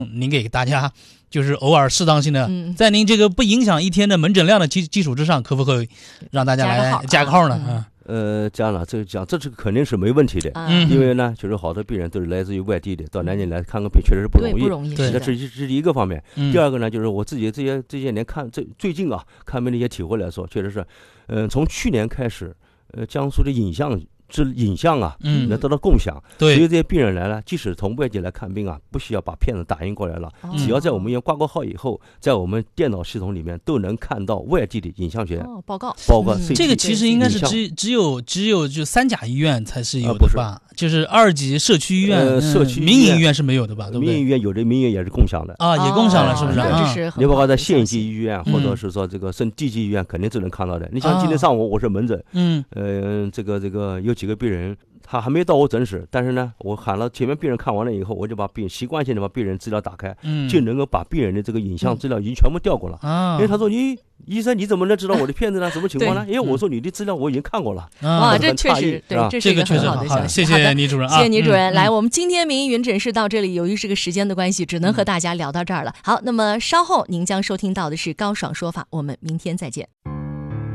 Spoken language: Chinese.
您给大家就是偶尔适当性的，在您这个不影响一天的门诊量的基础之上，可不可以让大家来加个号呢？ 加了这肯定是没问题的，因为呢，就是好多病人都是来自于外地的，到南京来看个病确实是不容易。这是一个方面。第二个呢，就是我自己这些年最近啊看病的一些体会来说，确实是，从去年开始，江苏的影像啊，能得到共享。 对， 所以这些病人来了，即使从外地来看病啊，不需要把片子打印过来了，只要在我们医院挂过号以后，在我们电脑系统里面都能看到外地的影像学报告。 这个其实应该是只有就3甲医院才是有的吧？就是2级社区医院、民营医院是没有的吧？对不对？ 民营医院有的，民营医院也是共享的啊，也共享了，是不是？ 你包括在县级医院，或者是说这个地级医院，肯定都能看到的。你像今天上午我是门诊，这个有几个病人。他还没到我诊室，但是呢，我喊了前面病人看完了以后，我就习惯性的把病人资料打开，就能够把病人的这个影像资料已经全部调过了。因为他说：“医生，你怎么能知道我的片子呢？什么情况呢？”因为我说你的资料我已经看过了。 哇，这确实对，这是一个很好的消息。 谢谢倪主任， 谢谢倪主任。来，我们今天名医云诊室到这里，由于这个时间的关系，只能和大家聊到这儿了。好，那么稍后您将收听到的是高爽说法，我们明天再见。